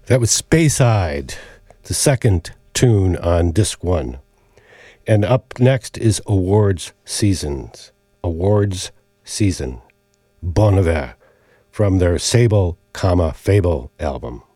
That was Speyside, the second tune on disc 1. And up next is Awards Season. Bon Iver, from their Sable, Fable album.